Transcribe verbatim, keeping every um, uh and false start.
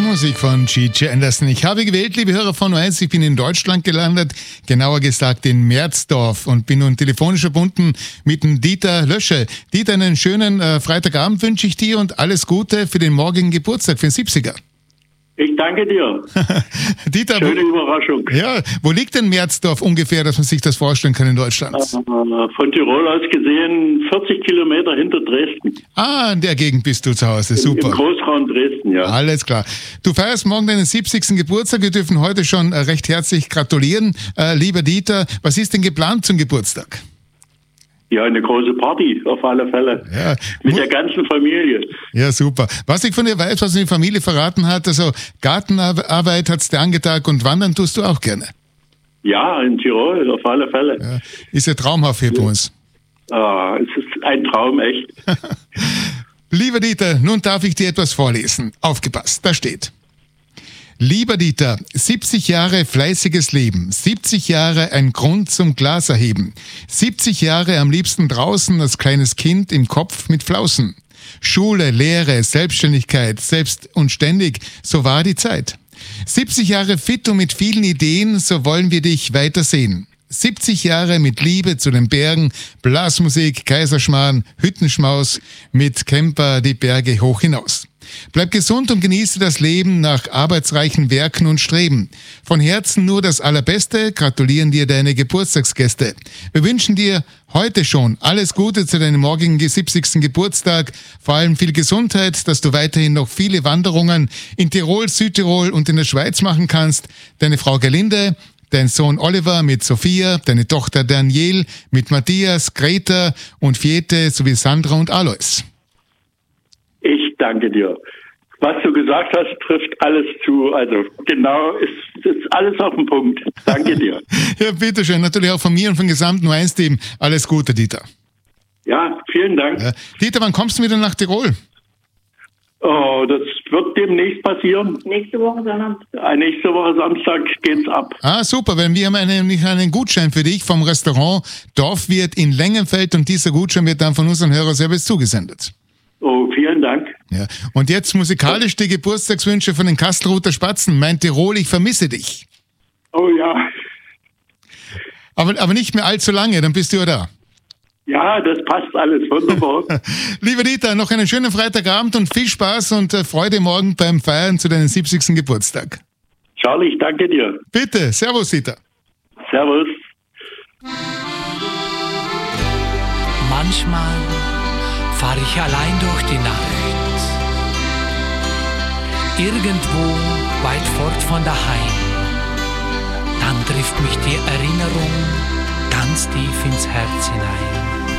Musik von Gigi Anderson. Ich habe gewählt, liebe Hörer von O eins, ich bin in Deutschland gelandet, genauer gesagt in Merzdorf und bin nun telefonisch verbunden mit dem Dieter Lösche. Dieter, einen schönen äh, Freitagabend wünsche ich dir und alles Gute für den morgigen Geburtstag, für den siebziger. Ich danke dir. Dieter, schöne wo, Überraschung. Ja, wo liegt denn Merzdorf ungefähr, dass man sich das vorstellen kann in Deutschland? Äh, von Tirol aus gesehen vierzig Kilometer hinter Dresden. Ah, in der Gegend bist du zu Hause, super. Im Großraum Dresden, ja. Alles klar. Du feierst morgen deinen siebzigsten Geburtstag. Wir dürfen heute schon äh, recht herzlich gratulieren. Äh, lieber Dieter, was ist denn geplant zum Geburtstag? Ja, eine große Party, auf alle Fälle. Ja. Mit der ganzen Familie. Ja, super. Was ich von dir weiß, was die Familie verraten hat, also Gartenarbeit hat's dir angetan und wandern tust du auch gerne. Ja, in Tirol, auf alle Fälle. Ja. Ist ja traumhaft hier bei uns. Ah, es ist ein Traum, echt. Lieber Dieter, nun darf ich dir etwas vorlesen. Aufgepasst, da steht: Lieber Dieter, siebzig Jahre fleißiges Leben, siebzig Jahre ein Grund zum Glas erheben, siebzig Jahre am liebsten draußen als kleines Kind im Kopf mit Flausen. Schule, Lehre, Selbstständigkeit, selbst und ständig, so war die Zeit. siebzig Jahre fit und mit vielen Ideen, so wollen wir dich weitersehen. siebzig Jahre mit Liebe zu den Bergen, Blasmusik, Kaiserschmarrn, Hüttenschmaus, mit Camper die Berge hoch hinaus. Bleib gesund und genieße das Leben nach arbeitsreichen Werken und Streben. Von Herzen nur das Allerbeste, gratulieren dir deine Geburtstagsgäste. Wir wünschen dir heute schon alles Gute zu deinem morgigen siebzigsten Geburtstag, vor allem viel Gesundheit, dass du weiterhin noch viele Wanderungen in Tirol, Südtirol und in der Schweiz machen kannst. Deine Frau Gerlinde, dein Sohn Oliver mit Sophia, deine Tochter Danielle mit Matthias, Greta und Fiete sowie Sandra und Alois. Ich danke dir. Was du gesagt hast, trifft alles zu. Also genau, ist, ist alles auf den Punkt. Danke dir. Ja, bitteschön. Natürlich auch von mir und vom gesamten O eins Team. Alles Gute, Dieter. Ja, vielen Dank. Ja. Dieter, wann kommst du wieder nach Tirol? Oh, das wird demnächst passieren. Nächste Woche Samstag. Nächste Woche Samstag geht's ab. Ah, super, weil wir haben einen, einen Gutschein für dich vom Restaurant Dorfwirt in Längenfeld und dieser Gutschein wird dann von unserem Hörerservice zugesendet. Oh, vielen Dank. Ja. Und jetzt musikalisch die Geburtstagswünsche von den Kastelruther Spatzen. Mein Tirol, ich vermisse dich. Oh ja. Aber, aber nicht mehr allzu lange, dann bist du ja da. Ja, das passt alles wunderbar. Lieber Dieter, noch einen schönen Freitagabend und viel Spaß und äh, Freude morgen beim Feiern zu deinem siebzigsten Geburtstag. Charlie, ich danke dir. Bitte, servus Dieter. Servus. Manchmal fahre ich allein durch die Nacht, irgendwo weit fort von daheim. Dann trifft mich die Erinnerung ganz tief ins Herz hinein.